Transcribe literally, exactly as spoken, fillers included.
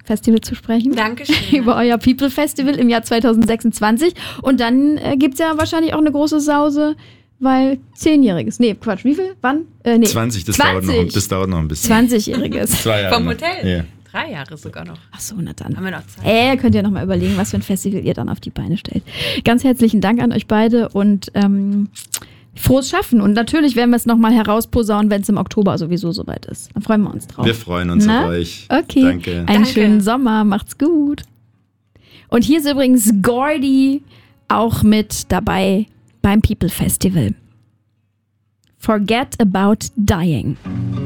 Festival zu sprechen. Dankeschön. Über euer People Festival im Jahr zwanzig sechsundzwanzig. Und dann äh, gibt es ja wahrscheinlich auch eine große Sause, weil zehnjähriges. Nee, Quatsch, wie viel? Wann? Äh, nee. zwanzig, das, zwanzig. Dauert noch, das dauert noch ein bisschen. zwanzigjähriges. Zwei Jahre Vom noch. Hotel? Ja. Drei Jahre sogar noch. Ach so, na dann. Haben wir noch Zeit? Äh, könnt ihr nochmal überlegen, was für ein Festival ihr dann auf die Beine stellt. Ganz herzlichen Dank an euch beide und ähm, frohes Schaffen. Und natürlich werden wir es nochmal herausposaunen, wenn es im Oktober sowieso soweit ist. Dann freuen wir uns drauf. Wir freuen uns Na? auf euch. Okay. Danke. Einen Danke. schönen Sommer. Macht's gut. Und hier ist übrigens Gordy auch mit dabei beim People Festival. Forget About Dying.